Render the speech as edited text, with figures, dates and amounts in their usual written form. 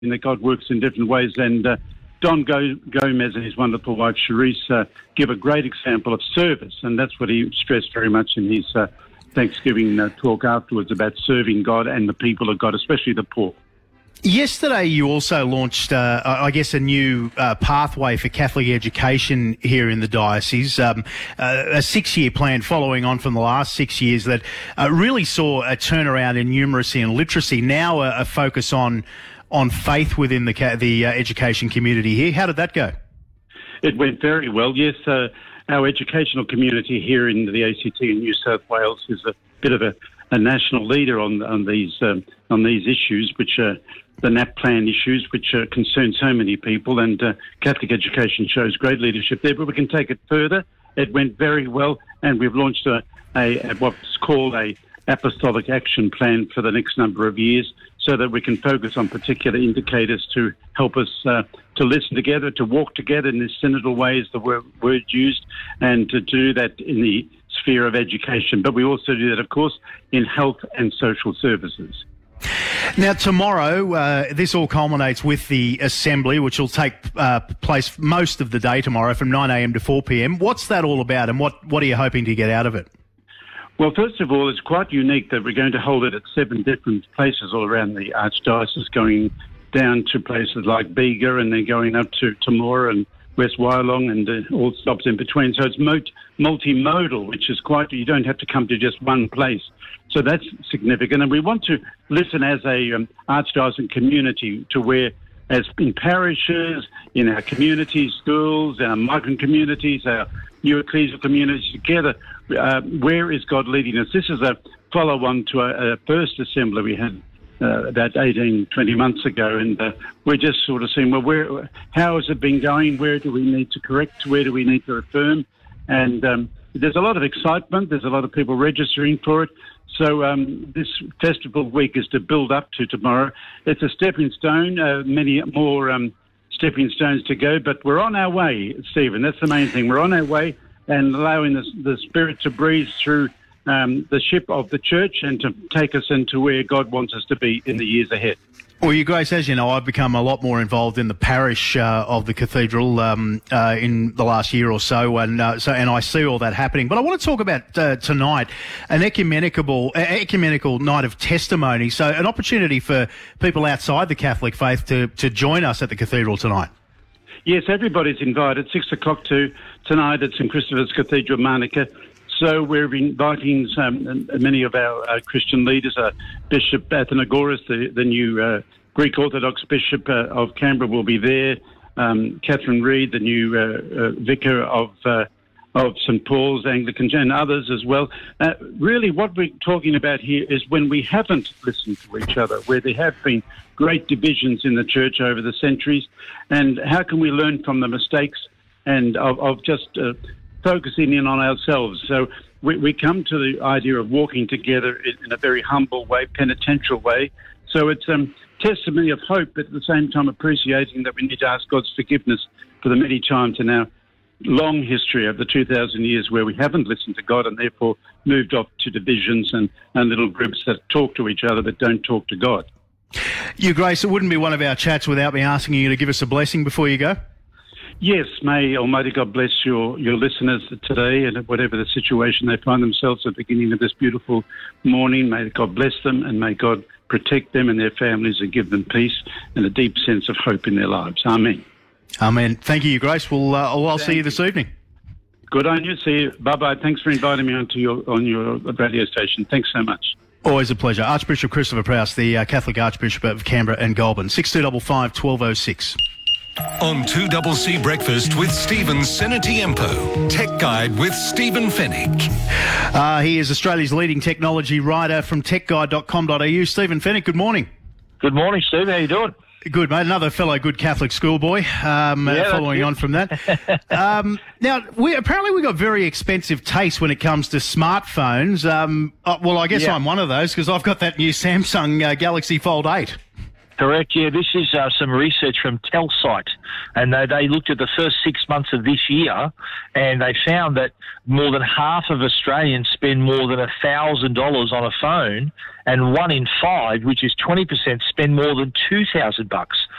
that God works in different ways. And Don Gomez and his wonderful wife, Charisse, give a great example of service. And that's what he stressed very much in his Thanksgiving talk afterwards, about serving God and the people of God, especially the poor. Yesterday, you also launched, a new pathway for Catholic education here in the diocese, a 6-year plan following on from the last 6 years that really saw a turnaround in numeracy and literacy, now a focus on faith within the education community here. How did that go? It went very well, yes. Our educational community here in the ACT in New South Wales is a bit of a national leader on these issues, which are the NAP plan issues, which concern so many people, and Catholic education shows great leadership there. But we can take it further. It went very well, and we've launched a what's called a apostolic action plan for the next number of years, so that we can focus on particular indicators to help us to listen together, to walk together in this synodal way, is the word used, and to do that in the sphere of education. But we also do that, of course, in health and social services. Now, tomorrow, this all culminates with the assembly, which will take place most of the day tomorrow from 9 a.m. to 4 p.m. What's that all about, and what are you hoping to get out of it? Well, first of all, it's quite unique that we're going to hold it at 7 different places all around the Archdiocese, going down to places like Bega and then going up to Temora and West Wyalong and all stops in between. So it's multimodal, which is quite, you don't have to come to just one place. So that's significant. And we want to listen as a Archdiocesan community to where, as in parishes, in our communities, schools, our migrant communities, our new ecclesial communities together, where is God leading us? This is a follow-on to a first assembly we had about 18, 20 months ago, and we're just sort of seeing, well, how has it been going? Where do we need to correct? Where do we need to affirm? And there's a lot of excitement. There's a lot of people registering for it. So this festival week is to build up to tomorrow. It's a stepping stone, many more stepping stones to go, but we're on our way, Stephen. That's the main thing. We're on our way and allowing the Spirit to breathe through the ship of the church and to take us into where God wants us to be in the years ahead. Well, Your Grace, as you know, I've become a lot more involved in the parish of the cathedral in the last year or so, and I see all that happening. But I want to talk about tonight, an ecumenical night of testimony. So, an opportunity for people outside the Catholic faith to join us at the cathedral tonight. Yes, everybody's invited. 6 o'clock tonight at St Christopher's Cathedral, Manuka. So we're inviting many of our Christian leaders. Bishop Athenagoras, the new Greek Orthodox Bishop of Canberra, will be there. Catherine Reid, the new Vicar of St Paul's Anglican, and others as well. Really what we're talking about here is when we haven't listened to each other, where there have been great divisions in the church over the centuries, and how can we learn from the mistakes and of just focusing in on ourselves. So we come to the idea of walking together in a very humble way, penitential way. So it's testimony of hope, but at the same time appreciating that we need to ask God's forgiveness for the many times in our long history of the 2,000 years where we haven't listened to God and therefore moved off to divisions and little groups that talk to each other but don't talk to God. Your Grace, it wouldn't be one of our chats without me asking you to give us a blessing before you go. Yes, may Almighty God bless your listeners today, and whatever the situation they find themselves at the beginning of this beautiful morning. May God bless them, and may God protect them and their families and give them peace and a deep sense of hope in their lives. Amen. Amen. Thank you, Your Grace. I'll see you this evening. Good on you. See you. Bye-bye. Thanks for inviting me on your radio station. Thanks so much. Always a pleasure. Archbishop Christopher Prowse, the Catholic Archbishop of Canberra and Goulburn. 6255 1206. On 2CC Breakfast with Stephen Senatiempo. Tech Guide with Stephen Fennick. He is Australia's leading technology writer from techguide.com.au. Stephen Fennick, good morning. Good morning, Steve. How you doing? Good, mate. Another fellow good Catholic schoolboy, following on from that. Now, we got very expensive taste when it comes to smartphones. Well, I guess I'm one of those because I've got that new Samsung Galaxy Fold 8. Correct, yeah. This is some research from Telsight, and they looked at the first 6 months of this year, and they found that more than half of Australians spend more than $1,000 on a phone, and 1 in 5, which is 20%, spend more than $2,000